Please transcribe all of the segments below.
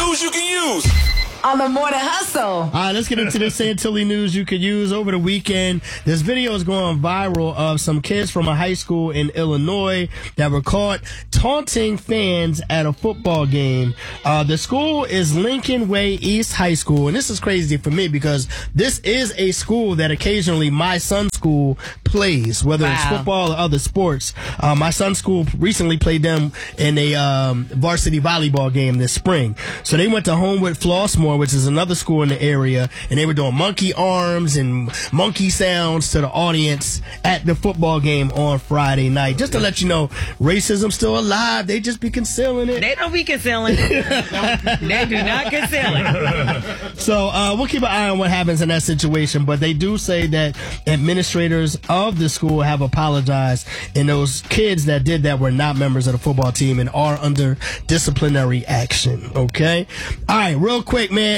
news you can use on the Morning Hustle. All right, let's get into this Santilli news you could use over the weekend. This video is going viral of some kids from a high school in Illinois that were caught taunting fans at a football game. The school is Lincoln Way East High School, and this is crazy for me because this is a school that occasionally my son's school plays, whether it's football or other sports. My son's school recently played them in a varsity volleyball game this spring. So they went to Homewood Flossmoor, which is another school in the area, and they were doing monkey arms and monkey sounds to the audience at the football game on Friday night. Just to let you know, racism's still alive. They just be concealing it. They don't be concealing it. They do not conceal it. So we'll keep an eye on what happens in that situation, but they do say that administrators of the school have apologized, and those kids that did that were not members of the football team and are under disciplinary action. Okay? All right, real quick, man.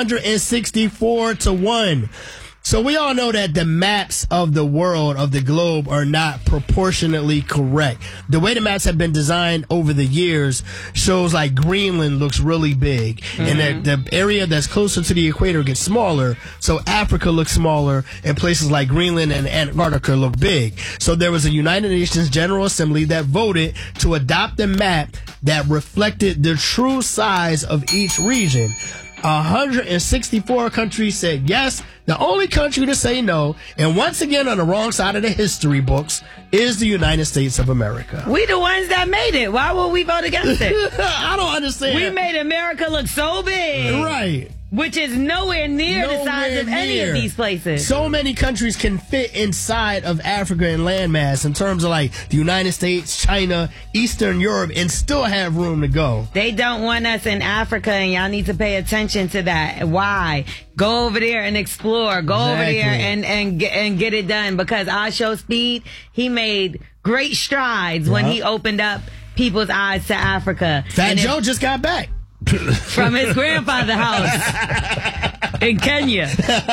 164-1. So we all know that the maps of the world, of the globe, are not proportionately correct. The way the maps have been designed over the years shows like Greenland looks really big, and the area that's closer to the equator gets smaller, so Africa looks smaller, and places like Greenland and Antarctica look big. So there was a United Nations General Assembly that voted to adopt a map that reflected the true size of each region. 164 countries said yes. The only country to say no, and once again on the wrong side of the history books, is the United States of America. We the ones that made it. Why would we vote against it? I don't understand. We made America look so big. Right. Which is nowhere near the size of any of these places. So many countries can fit inside of Africa and landmass in terms of like the United States, China, Eastern Europe, and still have room to go. They don't want us in Africa, and y'all need to pay attention to that. Why? Go over there and explore. Go over there and get it done. Because our show Speed, he made great strides when he opened up people's eyes to Africa. Fat Joe just got back from his grandfather's house in Kenya.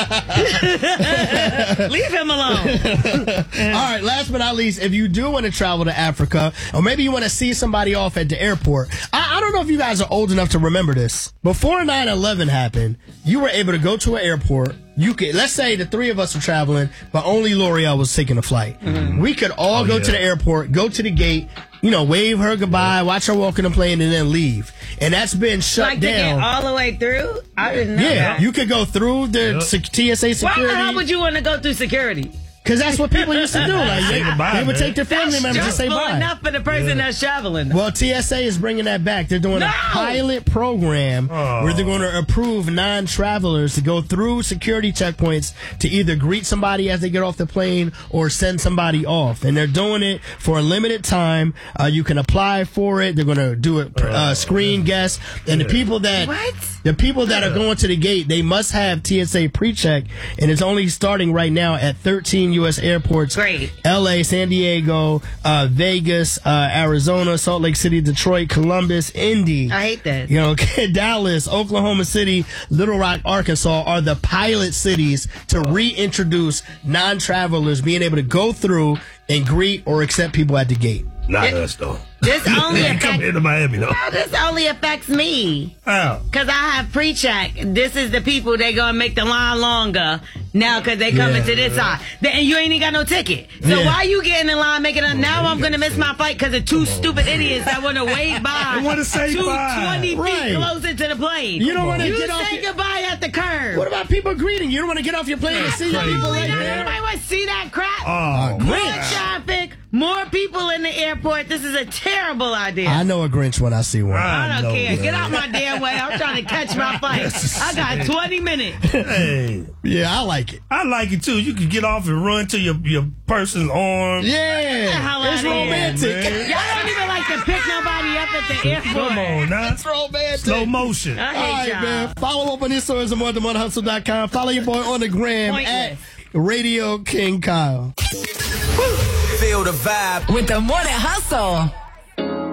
Leave him alone. All right, last but not least, if you do want to travel to Africa, or maybe you want to see somebody off at the airport, I don't know if you guys are old enough to remember this. Before 9/11 happened, you were able to go to an airport. You could, let's say the three of us were traveling, but only L'Oreal was taking a flight. We could all go to the airport, go to the gate, wave her goodbye, watch her walk in the plane, and then leave. And that's been shut down. To get all the way through? I didn't know that. You could go through the TSA security. How would you want to go through security? Because that's what people used to do. Like they would take their family members to say bye. That's enough for the person that's traveling. Well, TSA is bringing that back. They're doing a pilot program where they're going to approve non-travelers to go through security checkpoints to either greet somebody as they get off the plane or send somebody off. And they're doing it for a limited time. You can apply for it. They're going to do it screen guests. And the people that are going to the gate, they must have TSA pre-check. And it's only starting right now at 13 U.S. airports. Great. L.A., San Diego, Vegas, Arizona, Salt Lake City, Detroit, Columbus, Indy. I hate that. Dallas, Oklahoma City, Little Rock, Arkansas are the pilot cities to reintroduce non-travelers being able to go through and greet or accept people at the gate. Not us, though. This only affects, come here to Miami, though. No, this only affects me. How? Because I have pre-check. This is the people they going to make the line longer now because they coming to this side. And you ain't even got no ticket. So why you getting in line making a... Now I'm going to miss my flight because of two stupid idiots that want to wave by. They want to say bye. 20 feet closer to the plane. You don't want to get off... say goodbye at the curb. What about people greeting? You don't want to get off your plane and see your people right there? Nobody want to see that crap. More traffic, more people in the airport. This is a terrible idea. I know a Grinch when I see one. I don't care. Get out my damn way. I'm trying to catch my flight. I got 20 minutes. Hey. Yeah, I like it. I like it, too. You can get off and run to your person's arm. Yeah. It's romantic. Y'all don't even like to pick nobody up at the airport. Come on, now. It's romantic. Slow motion. I hate All right, y'all. man. Follow up on these stories at MorningHustle.com. Follow your boy on the gram at Radio King Kyle. Feel the vibe with the Morning Hustle.